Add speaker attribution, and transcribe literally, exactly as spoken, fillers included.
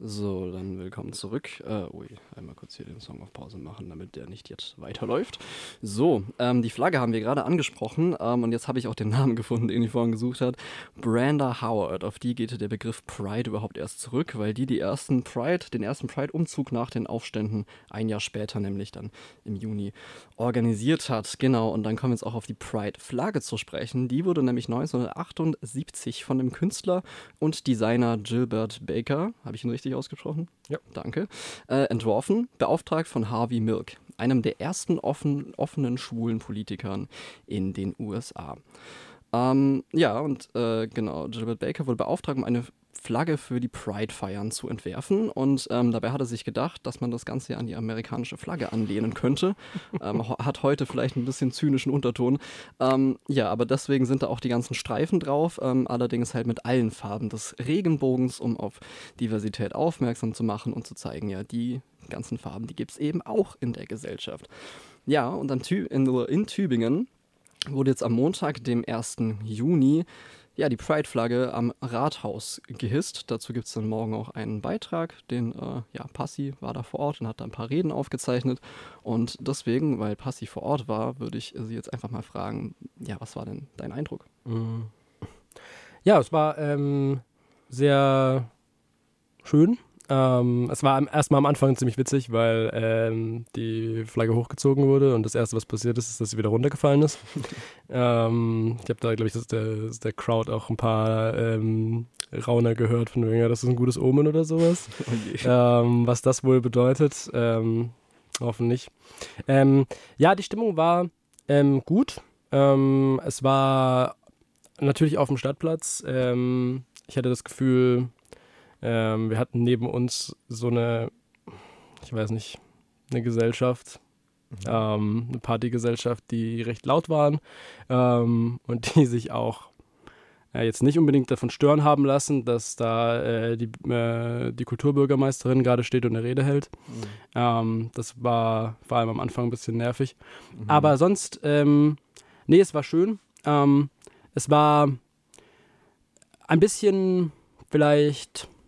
Speaker 1: So, dann willkommen zurück. Äh, ui, einmal kurz hier den Song auf Pause machen, damit der nicht jetzt weiterläuft. So, ähm, die Flagge haben wir gerade angesprochen ähm, und jetzt habe ich auch den Namen gefunden, den ich vorhin gesucht habe. Branda Howard, auf die geht der Begriff Pride überhaupt erst zurück, weil die, die ersten Pride, den ersten Pride-Umzug nach den Aufständen ein Jahr später, nämlich dann im Juni, organisiert hat. Genau, und dann kommen wir jetzt auch auf die Pride-Flagge zu sprechen. Die wurde nämlich neunzehnhundertachtundsiebzig von dem Künstler und Designer Gilbert Baker, habe ich ihn richtig ausgesprochen?
Speaker 2: Ja.
Speaker 1: Danke. Äh, entworfen, beauftragt von Harvey Milk, einem der ersten offen, offenen schwulen Politikern in den U S A. Ähm, ja, und äh, genau, Gilbert Baker wurde beauftragt, um eine Flagge für die Pride-Feiern zu entwerfen und ähm, dabei hat er sich gedacht, dass man das Ganze ja an die amerikanische Flagge anlehnen könnte. ähm, hat heute vielleicht ein bisschen zynischen Unterton. Ähm, ja, aber deswegen sind da auch die ganzen Streifen drauf, ähm, allerdings halt mit allen Farben des Regenbogens, um auf Diversität aufmerksam zu machen und zu zeigen, ja, die ganzen Farben, die gibt es eben auch in der Gesellschaft. Ja, und am Tü- in, in Tübingen wurde jetzt am Montag, dem ersten Juni, ja, die Pride-Flagge am Rathaus gehisst. Dazu gibt es dann morgen auch einen Beitrag. Den, äh, ja, Passi war da vor Ort und hat da ein paar Reden aufgezeichnet. Und deswegen, weil Passi vor Ort war, würde ich sie jetzt einfach mal fragen, ja, was war denn dein Eindruck?
Speaker 2: Ja, es war ähm, sehr schön. Ähm, es war erstmal am Anfang ziemlich witzig, weil ähm, die Flagge hochgezogen wurde und das Erste, was passiert ist, ist, dass sie wieder runtergefallen ist. ähm, ich habe da, glaube ich, das ist der, das ist der Crowd auch ein paar ähm, Rauner gehört, von wegen, ja, das ist ein gutes Omen oder sowas.
Speaker 1: Oh
Speaker 2: ähm, was das wohl bedeutet, ähm, hoffentlich. Ähm, ja, die Stimmung war ähm, gut. Ähm, es war natürlich auf dem Stadtplatz. Ähm, ich hatte das Gefühl, Ähm, wir hatten neben uns so eine, ich weiß nicht, eine Gesellschaft, mhm. ähm, eine Partygesellschaft, die recht laut waren ähm, und die sich auch äh, jetzt nicht unbedingt davon stören haben lassen, dass da äh, die, äh, die Kulturbürgermeisterin gerade steht und eine Rede hält. Mhm. Ähm, das war vor allem am Anfang ein bisschen nervig. Mhm. Aber sonst, ähm, nee, es war schön. Ähm, es war ein bisschen vielleicht